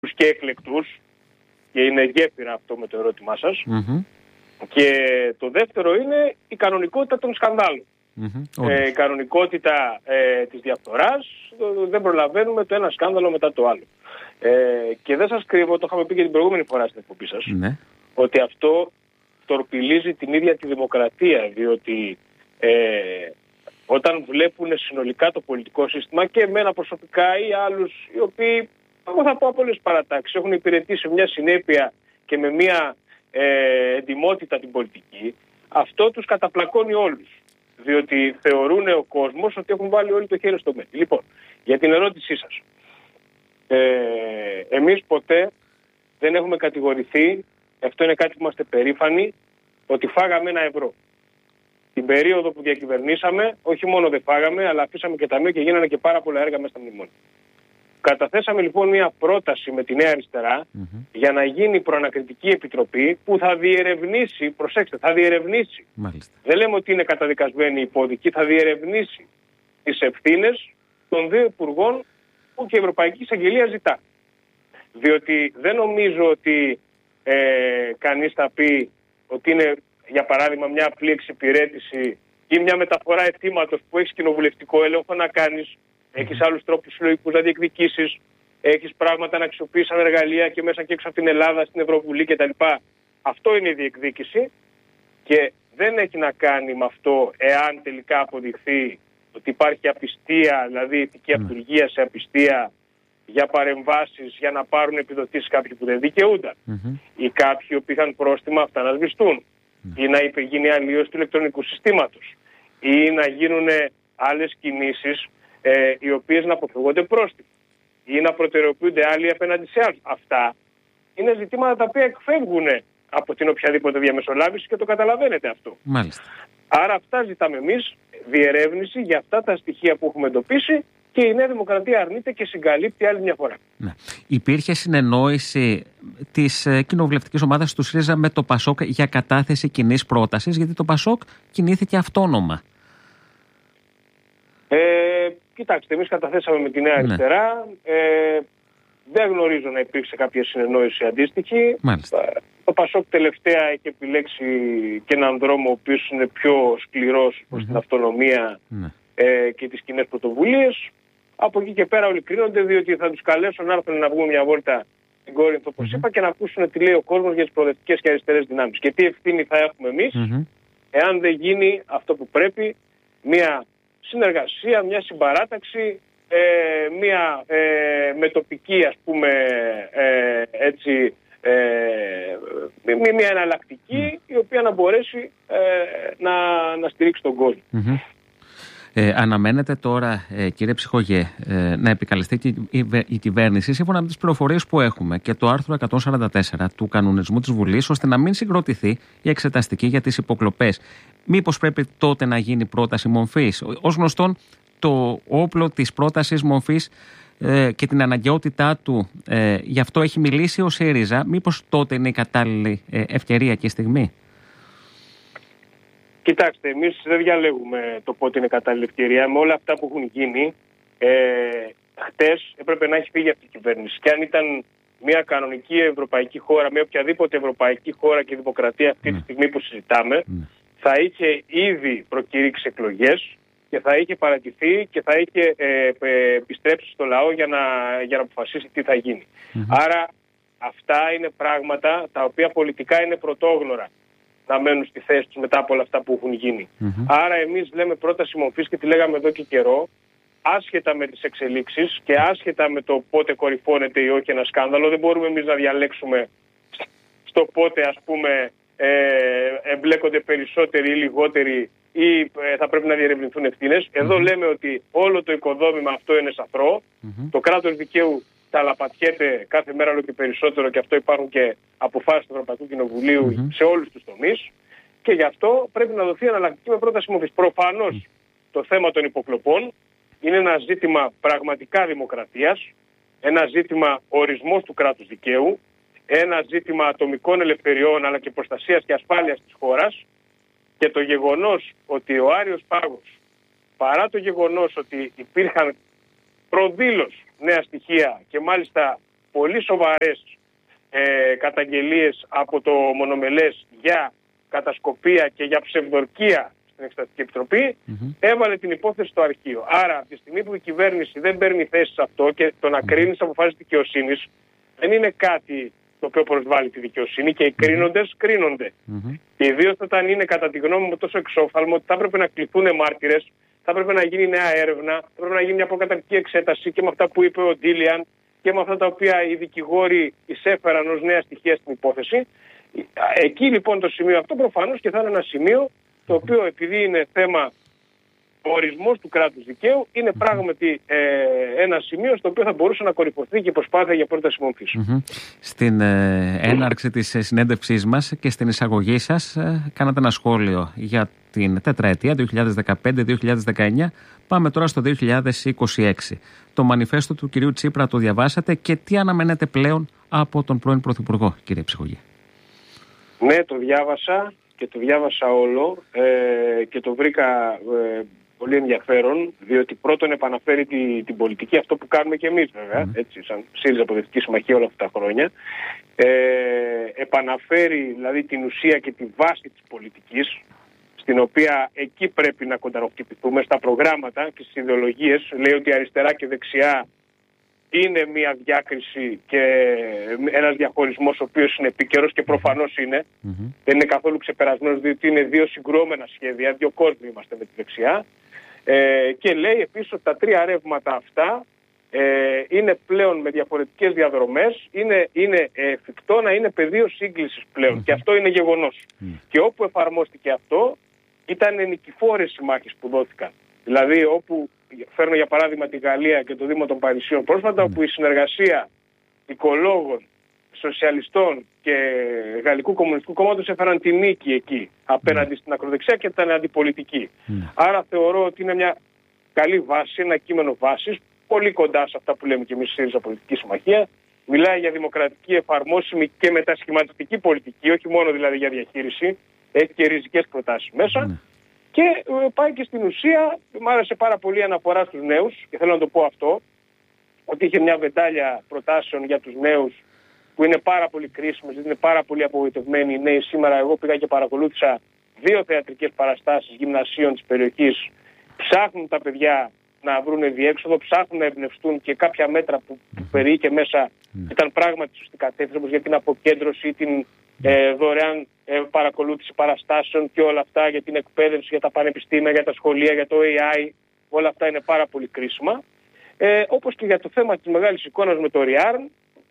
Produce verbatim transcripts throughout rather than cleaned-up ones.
και εκλεκτούς, και είναι γέφυρα αυτό με το ερώτημά σας. Mm-hmm. Και το δεύτερο είναι η κανονικότητα των σκανδάλων. Mm-hmm. Ε, η κανονικότητα ε, της διαφθοράς, δεν προλαβαίνουμε το ένα σκάνδαλο μετά το άλλο. Ε, και δεν σας κρύβω, το είχαμε πει και την προηγούμενη φορά στην εκπομπή σας, Ναι. ότι αυτό τορπιλίζει την ίδια τη δημοκρατία, διότι ε, όταν βλέπουν συνολικά το πολιτικό σύστημα, και εμένα προσωπικά ή άλλους οι οποίοι, εγώ θα πω από όλες τις παρατάξεις, έχουν υπηρετήσει μια συνέπεια και με μια ε, εντιμότητα την πολιτική, αυτό τους καταπλακώνει όλους. Διότι θεωρούν ο κόσμος ότι έχουν βάλει όλοι το χέρι στο μέλλον. Λοιπόν, για την ερώτησή σας. Ε, εμείς ποτέ δεν έχουμε κατηγορηθεί, αυτό είναι κάτι που είμαστε περήφανοι, ότι φάγαμε ένα ευρώ. Την περίοδο που διακυβερνήσαμε, όχι μόνο δεν φάγαμε, αλλά αφήσαμε και ταμείο και γίνανε και πάρα πολλά έργα μέσα στα μνημόνια. Καταθέσαμε λοιπόν μια πρόταση με τη Νέα Αριστερά Mm-hmm. για να γίνει προανακριτική επιτροπή που θα διερευνήσει, προσέξτε, θα διερευνήσει. Μάλιστα. Δεν λέμε ότι είναι καταδικασμένη η υπόδικη, θα διερευνήσει τις ευθύνες των δύο υπουργών που και η Ευρωπαϊκή Εισαγγελία ζητά. Διότι δεν νομίζω ότι ε, κανείς θα πει ότι είναι, για παράδειγμα, μια απλή εξυπηρέτηση ή μια μεταφορά αιτήματος που έχεις κοινοβουλευτικό έλεγχο να κάνεις, έχεις άλλους τρόπους συλλογικούς να διεκδικήσεις, έχεις πράγματα να αξιοποιήσεις σαν εργαλεία και μέσα και έξω από την Ελλάδα, στην Ευρωβουλή κτλ. Αυτό είναι η διεκδίκηση και δεν έχει να κάνει με αυτό εάν τελικά αποδειχθεί ότι υπάρχει απιστία, δηλαδή ηθική αυτουργία σε απιστία για παρεμβάσεις, για να πάρουν επιδοτήσεις κάποιοι που δεν δικαιούνταν. Mm-hmm. Ή κάποιοι που είχαν πρόστιμα αυτά να σβηστούν. Mm-hmm. Ή να γίνει αλλίωση του ηλεκτρονικού συστήματος. Ή να γίνουν άλλες κινήσεις ε, οι οποίες να αποφυγόνται πρόστιμα. Ή να προτεραιοποιούνται άλλοι απέναντι σε άλλους. Αυτά είναι ζητήματα τα οποία εκφεύγουν από την οποιαδήποτε διαμεσολάβηση και το καταλαβαίνετε αυτό. Μάλιστα. Άρα αυτά ζητάμε εμείς, διερεύνηση για αυτά τα στοιχεία που έχουμε εντοπίσει, και η Νέα Δημοκρατία αρνείται και συγκαλύπτει άλλη μια φορά. Ναι. Υπήρχε συνεννόηση της ε, κοινοβουλευτικής ομάδας του ΣΥΡΙΖΑ με το ΠΑΣΟΚ για κατάθεση κοινής πρότασης, γιατί το ΠΑΣΟΚ κινήθηκε αυτόνομα. Ε, κοιτάξτε, εμείς καταθέσαμε με τη Νέα Αριστερά. Ναι. Ε, δεν γνωρίζω να υπήρξε κάποια συνεννόηση αντίστοιχη. Μάλιστα. Το ΠΑΣΟΚ τελευταία έχει επιλέξει και έναν δρόμο ο οποίος είναι πιο σκληρός προς mm-hmm. την αυτονομία mm-hmm. ε, και τις κοινές πρωτοβουλίες. Από εκεί και πέρα όλοι κρίνονται, διότι θα τους καλέσω να έρθουν να βγουν μια βόλτα στην Κόρινθο, όπως mm-hmm. είπα, και να ακούσουν τι λέει ο κόσμος για τις προοδευτικές και αριστερές δυνάμεις. Και τι ευθύνη θα έχουμε εμείς, mm-hmm. εάν δεν γίνει αυτό που πρέπει, μια συνεργασία, μια συμπαράταξη, ε, μια ε, μετοπική, ας πούμε, ε, έτσι, ε, μια εναλλακτική, mm. η οποία να μπορέσει ε, να, να στηρίξει τον κόσμο. Mm-hmm. Ε, αναμένεται τώρα, ε, κύριε Ψυχογέ, ε, να επικαλεστεί και η, η κυβέρνηση σύμφωνα με τις πληροφορίες που έχουμε και το άρθρο εκατόν σαράντα τέσσερα του κανονισμού της Βουλής, ώστε να μην συγκροτηθεί η εξεταστική για τις υποκλοπές. Μήπως πρέπει τότε να γίνει πρόταση μορφής? Ως γνωστόν, το όπλο της πρότασης μορφής ε, και την αναγκαιότητά του, ε, γι' αυτό έχει μιλήσει ο ΣΥΡΙΖΑ. Μήπως τότε είναι η κατάλληλη ε, ευκαιρία και στιγμή? Κοιτάξτε, εμείς δεν διαλέγουμε το πότε είναι κατάλληλη ευκαιρία. Με όλα αυτά που έχουν γίνει, ε, χτες έπρεπε να έχει φύγει αυτή η κυβέρνηση. Και αν ήταν μια κανονική ευρωπαϊκή χώρα, μια οποιαδήποτε ευρωπαϊκή χώρα και δημοκρατία αυτή mm. τη στιγμή που συζητάμε, mm. θα είχε ήδη προκήρυξει εκλογές και θα είχε παρατηθεί και θα είχε ε, ε, επιστρέψει στο λαό για να, για να αποφασίσει τι θα γίνει. Mm-hmm. Άρα αυτά είναι πράγματα τα οποία πολιτικά είναι πρωτόγνωρα να μένουν στη θέση τους μετά από όλα αυτά που έχουν γίνει. Mm-hmm. Άρα εμείς λέμε πρόταση μορφής και τη λέγαμε εδώ και καιρό, άσχετα με τις εξελίξεις και άσχετα με το πότε κορυφώνεται ή όχι ένα σκάνδαλο. Δεν μπορούμε εμείς να διαλέξουμε στο πότε, ας πούμε, ε, εμπλέκονται περισσότεροι ή λιγότεροι ή ε, θα πρέπει να διερευνηθούν ευθύνες. Mm-hmm. Εδώ λέμε ότι όλο το οικοδόμημα αυτό είναι σαθρό. Mm-hmm. Το κράτος δικαίου ταλαπατιέται κάθε μέρα όλο και περισσότερο, και αυτό υπάρχουν και αποφάσεις του Ευρωπαϊκού Κοινοβουλίου mm-hmm. σε όλους τους τομείς, και γι' αυτό πρέπει να δοθεί εναλλακτική με πρόταση μορφής. Προφανώς mm-hmm. το θέμα των υποκλοπών είναι ένα ζήτημα πραγματικά δημοκρατίας, ένα ζήτημα ορισμός του κράτους δικαίου, ένα ζήτημα ατομικών ελευθεριών αλλά και προστασίας και ασφάλειας της χώρας, και το γεγονός ότι ο Άριος Πάγος, παρά το γεγονός ότι υπήρχαν προδήλως νέα στοιχεία και μάλιστα πολύ σοβαρές ε, καταγγελίες από το Μονομελές για κατασκοπία και για ψευδορκία στην Εξεταστική Επιτροπή, mm-hmm. έβαλε την υπόθεση στο αρχείο. Άρα, από τη στιγμή που η κυβέρνηση δεν παίρνει θέση σε αυτό και το να κρίνει τις αποφάσεις δικαιοσύνης δεν είναι κάτι το οποίο προσβάλλει τη δικαιοσύνη και οι κρίνοντες κρίνονται. Mm-hmm. Και ιδίως όταν είναι, κατά τη γνώμη μου, τόσο εξόφθαλμο ότι θα έπρεπε να κληθούν μάρτυρες, θα έπρεπε να γίνει νέα έρευνα, θα έπρεπε να γίνει μια προκαταρκτική εξέταση και με αυτά που είπε ο Ντίλιαν και με αυτά τα οποία οι δικηγόροι εισέφεραν ως νέα στοιχεία στην υπόθεση. Εκεί λοιπόν το σημείο αυτό προφανώς και θα είναι ένα σημείο το οποίο, επειδή είναι θέμα ορισμός του κράτους δικαίου, είναι πράγματι ε, ένα σημείο στο οποίο θα μπορούσε να κορυφωθεί και η προσπάθεια για πρόταση μορφής. Mm-hmm. Στην ε, έναρξη της συνέντευξής μας και στην εισαγωγή σας ε, κάνατε ένα σχόλιο για την τετραετία δύο χιλιάδες δεκαπέντε με δύο χιλιάδες δεκαεννιά. Πάμε τώρα στο δύο χιλιάδες είκοσι έξι. Το μανιφέστο του κυρίου Τσίπρα το διαβάσατε και τι αναμένετε πλέον από τον πρώην Πρωθυπουργό, κύριε Ψυχογέ? Ναι, το διάβασα και το διάβασα όλο ε, και το βρήκα ε, πολύ ενδιαφέρον, διότι πρώτον επαναφέρει τη, την πολιτική, αυτό που κάνουμε και εμείς βέβαια, mm. έτσι, σαν ΣΥΡΙΖΑ Προοδευτική Συμμαχία όλα αυτά τα χρόνια. Ε, επαναφέρει δηλαδή την ουσία και τη βάση της πολιτικής, στην οποία εκεί πρέπει να κονταροχτυπηθούμε, στα προγράμματα και στις ιδεολογίες. Λέει ότι αριστερά και δεξιά είναι μια διάκριση και ένας διαχωρισμός ο οποίος είναι επίκαιρος και προφανώς είναι. Mm-hmm. Δεν είναι καθόλου ξεπερασμένος, διότι είναι δύο συγκρούμενα σχέδια, δύο κόσμοι είμαστε με τη δεξιά. Ε, και λέει επίσης ότι τα τρία ρεύματα αυτά ε, είναι πλέον με διαφορετικές διαδρομές, είναι, είναι εφικτό να είναι πεδίο σύγκλησης πλέον. Mm-hmm. Και αυτό είναι γεγονός. Mm-hmm. Και όπου εφαρμόστηκε αυτό, ήταν νικηφόρες οι μάχες που δόθηκαν. Δηλαδή όπου, φέρνω για παράδειγμα τη Γαλλία και το Δήμο των Παρισίων πρόσφατα, mm. όπου η συνεργασία οικολόγων, σοσιαλιστών και Γαλλικού Κομμουνιστικού Κόμματος έφεραν τη νίκη εκεί απέναντι mm. στην ακροδεξιά και ήταν αντιπολιτική. Mm. Άρα θεωρώ ότι είναι μια καλή βάση, ένα κείμενο βάσης, πολύ κοντά σε αυτά που λέμε και εμείς στη ΣΥΡΙΖΑ Πολιτική Συμμαχία. Μιλάει για δημοκρατική, εφαρμόσιμη και μετασχηματιστική πολιτική, όχι μόνο δηλαδή για διαχείριση, έχει και ριζικές προτάσεις μέσα. Mm. Και ε, πάει και στην ουσία, μου άρεσε πάρα πολύ η αναφορά στους νέους και θέλω να το πω αυτό, ότι είχε μια βεντάλια προτάσεων για τους νέους που είναι πάρα πολύ κρίσιμες, είναι πάρα πολύ απογοητευμένοι οι νέοι. Σήμερα εγώ πήγα και παρακολούθησα δύο θεατρικές παραστάσεις γυμνασίων της περιοχής. Ψάχνουν τα παιδιά να βρουν διέξοδο, ψάχνουν να εμπνευστούν και κάποια μέτρα που, που περιείχε μέσα ήταν πράγματι σωστή κατεύθυνση, όπως για την αποκέντρωση ή την ε, δωρεάν ε, παρακολούθηση παραστάσεων και όλα αυτά, για την εκπαίδευση, για τα πανεπιστήμια, για τα σχολεία, για το έι άι. Όλα αυτά είναι πάρα πολύ κρίσιμα. Ε, όπως και για το θέμα της μεγάλης εικόνας με το Rearm,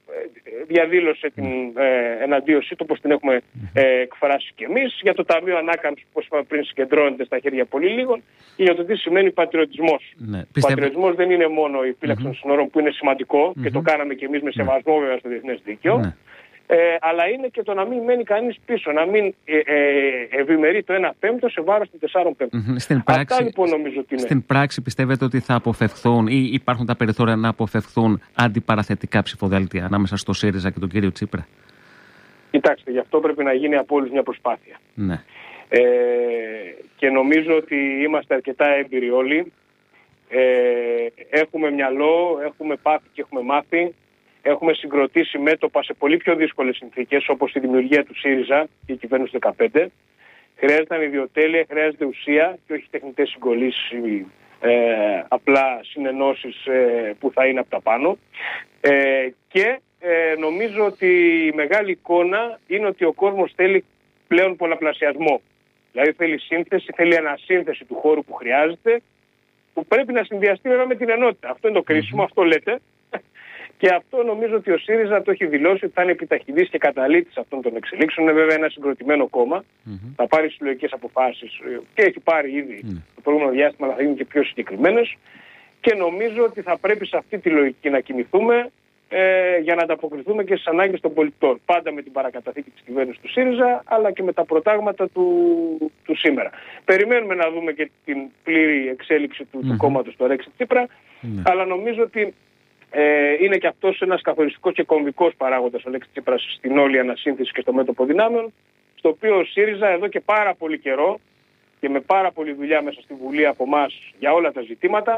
διαδήλωσε την ε, εναντίωσή του, όπως την έχουμε ε, εκφράσει και εμείς, για το Ταμείο Ανάκαμψης, όπως είπαμε πριν, συγκεντρώνεται στα χέρια πολύ λίγων, και για το τι σημαίνει πατριωτισμός. Ναι, ο πιστεύω... πατριωτισμός δεν είναι μόνο η φύλαξη mm-hmm. των συνόρων, που είναι σημαντικό mm-hmm. και το κάναμε και εμείς με σεβασμό βέβαια στο διεθνές δίκαιο, ναι. ε, αλλά είναι και το να μην μένει κανείς πίσω, να μην ε, ε, ευημερεί το ένα πέμπτο σε βάρος των τεσσάρων πέμπτων. Mm-hmm. Στην πράξη, αυτά λοιπόν νομίζω ότι είναι. Στην πράξη πιστεύετε ότι θα αποφευχθούν ή υπάρχουν τα περιθώρια να αποφευχθούν αντιπαραθετικά ψηφοδέλτια ανάμεσα στο ΣΥΡΙΖΑ και τον κύριο Τσίπρα? Κοιτάξτε, γι' αυτό πρέπει να γίνει από όλους μια προσπάθεια. Ναι. Ε, και νομίζω ότι είμαστε αρκετά έμπειροι όλοι. Ε, έχουμε μυαλό, έχουμε πάθει και έχουμε μάθει. Έχουμε συγκροτήσει μέτωπα σε πολύ πιο δύσκολες συνθήκες, όπως η δημιουργία του ΣΥΡΙΖΑ και η κυβέρνηση του δεκαπέντε. Χρειάζεται ιδιοτέλεια, χρειάζεται ουσία και όχι τεχνητές συγκολήσεις ή ε, απλά συνενώσεις ε, που θα είναι από τα πάνω. Ε, και ε, νομίζω ότι η μεγάλη εικόνα είναι ότι ο κόσμος θέλει πλέον πολλαπλασιασμό. Δηλαδή θέλει σύνθεση, θέλει ανασύνθεση του χώρου που χρειάζεται, που πρέπει να συνδυαστεί βέβαια με την ενότητα. Αυτό είναι το κρίσιμο, mm-hmm. αυτό λέτε. Και αυτό νομίζω ότι ο ΣΥΡΙΖΑ το έχει δηλώσει ότι θα είναι επιταχυντής και καταλήτης αυτών των εξελίξεων. Είναι βέβαια ένα συγκροτημένο κόμμα. Mm-hmm. Θα πάρει συλλογικές αποφάσεις και έχει πάρει ήδη mm-hmm. το προηγούμενο διάστημα, αλλά θα γίνουν και πιο συγκεκριμένες. Και νομίζω ότι θα πρέπει σε αυτή τη λογική να κινηθούμε ε, για να ανταποκριθούμε και στις ανάγκες των πολιτών. Πάντα με την παρακαταθήκη της κυβέρνησης του ΣΥΡΙΖΑ, αλλά και με τα προτάγματα του, του σήμερα. Περιμένουμε να δούμε και την πλήρη εξέλιξη του, mm-hmm. του κόμματος του Αλέξη Τσίπρα, mm-hmm. αλλά νομίζω ότι Ε, είναι και αυτός ένας καθοριστικός και κομβικός παράγοντας ο Αλέξης Τσίπρας στην όλη ανασύνθεση και στο μέτωπο δυνάμεων, στο οποίο ο ΣΥΡΙΖΑ εδώ και πάρα πολύ καιρό και με πάρα πολλή δουλειά μέσα στη Βουλή από εμάς για όλα τα ζητήματα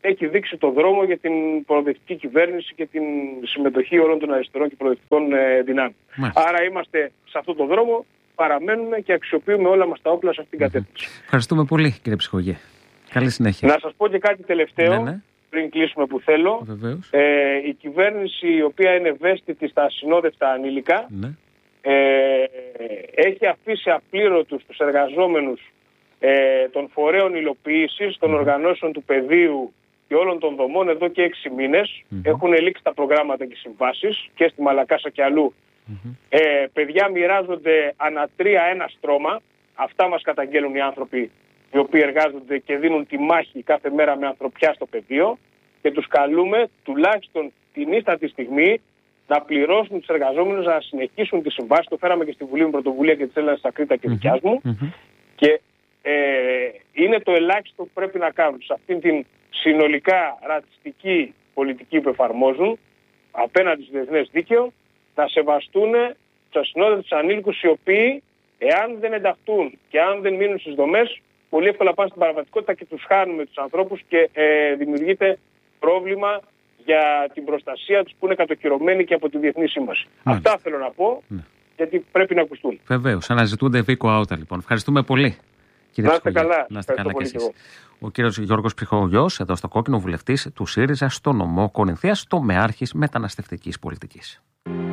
έχει δείξει το δρόμο για την προοδευτική κυβέρνηση και την συμμετοχή όλων των αριστερών και προοδευτικών ε, δυνάμεων. Μάλιστα. Άρα είμαστε σε αυτόν τον δρόμο, παραμένουμε και αξιοποιούμε όλα μας τα όπλα σε αυτήν την mm-hmm. κατεύθυνση. Ευχαριστούμε πολύ, κύριε Ψυχογέ. Καλή συνέχεια. Να σας πω και κάτι τελευταίο, ναι, ναι. πριν κλείσουμε που θέλω. Ε, η κυβέρνηση, η οποία είναι ευαίσθητη στα ασυνόδευτα ανήλικα, ναι. ε, έχει αφήσει απλήρωτους τους εργαζόμενους ε, των φορέων υλοποίησης, των mm-hmm. οργανώσεων του πεδίου και όλων των δομών εδώ και έξι μήνες. Mm-hmm. Έχουν λήξει τα προγράμματα και συμβάσεις και στη Μαλακάσα και αλλού. Mm-hmm. Ε, παιδιά μοιράζονται ανά τρία ένα στρώμα. Αυτά μας καταγγέλουν οι άνθρωποι οι οποίοι εργάζονται και δίνουν τη μάχη κάθε μέρα με ανθρωπιά στο πεδίο, και τους καλούμε τουλάχιστον την ίστατη στιγμή να πληρώσουν τους εργαζόμενους να συνεχίσουν τις συμβάσεις. Το φέραμε και στη Βουλή με πρωτοβουλία και της Έλληνας Ακρίτα και δικιάς μου. Mm-hmm. Και ε, είναι το ελάχιστο που πρέπει να κάνουν σε αυτήν την συνολικά ρατσιστική πολιτική που εφαρμόζουν απέναντι στο διεθνές δίκαιο, να σεβαστούν τους ασυνόδευτους ανήλικους, οι οποίοι, εάν δεν ενταχθούν και αν δεν μείνουν στις δομές, πολύ εύκολα πάνε στην παραβατικότητα και τους χάνουμε τους ανθρώπους και ε, δημιουργείται πρόβλημα για την προστασία τους που είναι κατοχυρωμένη και από τη Διεθνή Σύμβαση. Μάλιστα. Αυτά θέλω να πω, ναι. γιατί πρέπει να ακουστούν. Βεβαίως. Αναζητούνται βίκο άουτα λοιπόν. Ευχαριστούμε πολύ. Κύριε να είστε καλά. Να είστε καλά κι εσείς. Ο κύριος Γιώργος Ψυχογιός, εδώ στο Κόκκινο, βουλευτής του ΣΥΡΙΖΑ στο νομό Κορινθίας, τομεάρχης μεταναστευτικής πολιτικής.